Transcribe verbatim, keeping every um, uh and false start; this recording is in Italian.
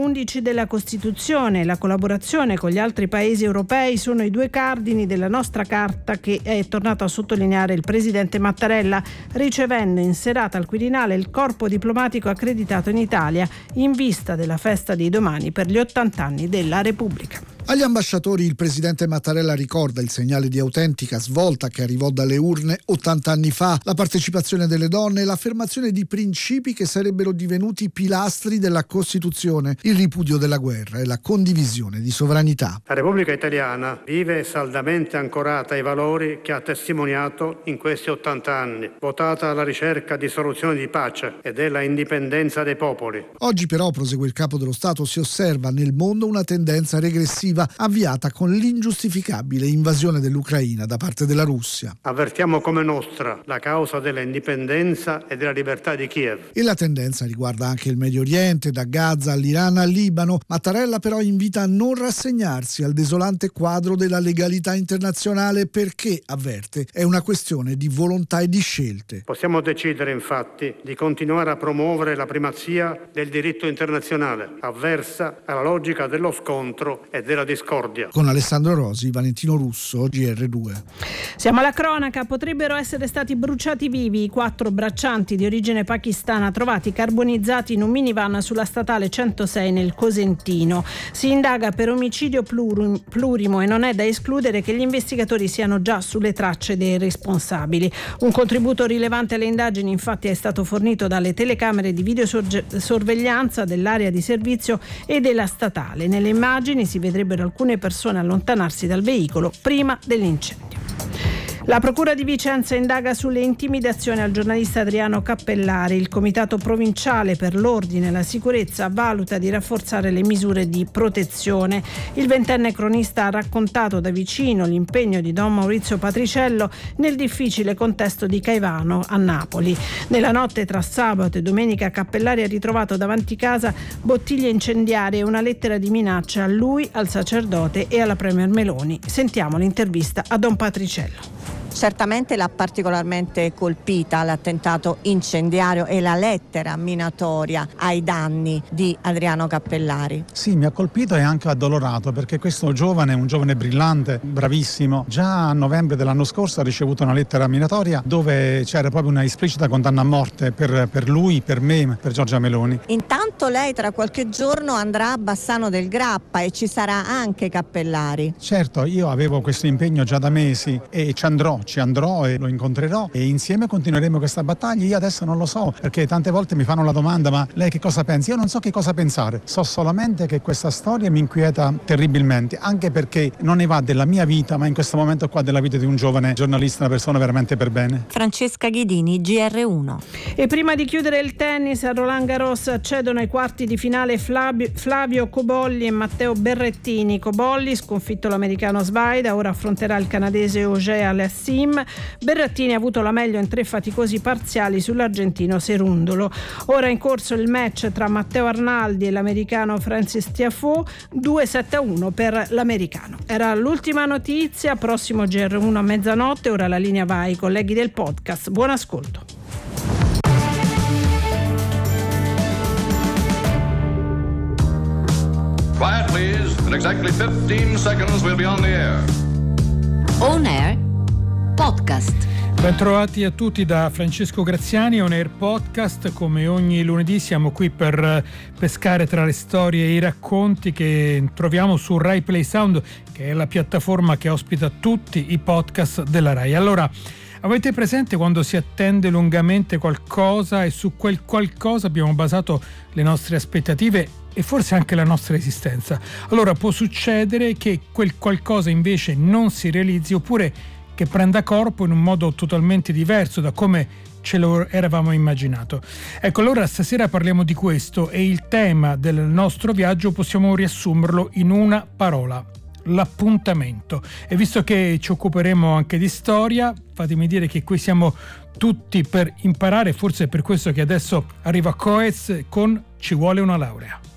undici della Costituzione. La collaborazione con gli altri paesi europei sono i due cardini della nostra carta, che è tornato a sottolineare il presidente Mattarella, ricevendo in serata al Quirinale il corpo diplomatico accreditato in Italia in vista della festa di domani per gli ottanta anni della Repubblica. Agli ambasciatori il presidente Mattarella ricorda il segnale di autentica svolta che arrivò dalle urne ottanta anni fa, la partecipazione delle donne e l'affermazione di principi che sarebbero divenuti pilastri della Costituzione, il ripudio della guerra e la condivisione di sovranità. La Repubblica Italiana vive saldamente ancorata ai valori che ha testimoniato in questi ottanta anni, votata alla ricerca di soluzioni di pace e della indipendenza dei popoli. Oggi però, prosegue il capo dello Stato, si osserva nel mondo una tendenza regressiva avviata con l'ingiustificabile invasione dell'Ucraina da parte della Russia. Avvertiamo come nostra la causa dell'indipendenza e della libertà di Kiev. E la tendenza riguarda anche il Medio Oriente, da Gaza all'Iran al Libano. Mattarella però invita a non rassegnarsi al desolante quadro della legalità internazionale perché, avverte, è una questione di volontà e di scelte. Possiamo decidere infatti di continuare a promuovere la primazia del diritto internazionale, avversa alla logica dello scontro e della discordia. Con Alessandro Rosi, Valentino Russo, G R due. Siamo alla cronaca. Potrebbero essere stati bruciati vivi i quattro braccianti di origine pakistana trovati carbonizzati in un minivan sulla statale centosei nel Cosentino. Si indaga per omicidio plurim, plurimo e non è da escludere che gli investigatori siano già sulle tracce dei responsabili. Un contributo rilevante alle indagini infatti è stato fornito dalle telecamere di videosorveglianza dell'area di servizio e della statale. Nelle immagini si si vedrebbero alcune persone allontanarsi dal veicolo prima dell'incendio. La Procura di Vicenza indaga sulle intimidazioni al giornalista Adriano Cappellari. Il Comitato Provinciale per l'Ordine e la Sicurezza valuta di rafforzare le misure di protezione. Il ventenne cronista ha raccontato da vicino l'impegno di Don Maurizio Patriciello nel difficile contesto di Caivano a Napoli. Nella notte tra sabato e domenica Cappellari ha ritrovato davanti casa bottiglie incendiarie e una lettera di minaccia a lui, al sacerdote e alla premier Meloni. Sentiamo l'intervista a Don Patriciello. Certamente l'ha particolarmente colpita l'attentato incendiario e la lettera minatoria ai danni di Adriano Cappellari. Sì, mi ha colpito e anche addolorato, perché questo giovane, un giovane brillante, bravissimo, già a novembre dell'anno scorso ha ricevuto una lettera minatoria dove c'era proprio una esplicita condanna a morte per, per lui, per me, per Giorgia Meloni. Intanto lei tra qualche giorno andrà a Bassano del Grappa e ci sarà anche Cappellari. Certo, io avevo questo impegno già da mesi e ci andrò. Ci andrò e lo incontrerò e insieme continueremo questa battaglia. Io adesso non lo so, perché tante volte mi fanno la domanda: ma lei che cosa pensa? Io non so che cosa pensare, so solamente che questa storia mi inquieta terribilmente, anche perché non ne va della mia vita, ma in questo momento qua della vita di un giovane giornalista, una persona veramente per bene. Francesca Ghidini, G R uno. E prima di chiudere il tennis, a Roland Garros accedono ai quarti di finale Flavio, Flavio Cobolli e Matteo Berrettini. Cobolli, sconfitto l'americano Svaida, ora affronterà il canadese Auger Aliassime. Berrettini ha avuto la meglio in tre faticosi parziali sull'argentino Cerundolo. Ora in corso il match tra Matteo Arnaldi e l'americano Francis Tiafoe, due sette a uno per l'americano. Era l'ultima notizia, prossimo G R uno a mezzanotte. Ora la linea va ai colleghi del podcast. Buon ascolto. Quiet please, in exactly fifteen seconds we'll be on the air. On Air Podcast. Bentrovati a tutti da Francesco Graziani, On Air Podcast. Come ogni lunedì siamo qui per pescare tra le storie e i racconti che troviamo su Rai Play Sound, che è la piattaforma che ospita tutti i podcast della Rai. Allora, avete presente quando si attende lungamente qualcosa e su quel qualcosa abbiamo basato le nostre aspettative e forse anche la nostra esistenza? Allora può succedere che quel qualcosa invece non si realizzi, oppure che prenda corpo in un modo totalmente diverso da come ce lo eravamo immaginato. Ecco, allora stasera parliamo di questo e il tema del nostro viaggio possiamo riassumerlo in una parola: l'appuntamento. E visto che ci occuperemo anche di storia, fatemi dire che qui siamo tutti per imparare, forse è per questo che adesso arriva Coez con Ci vuole una laurea.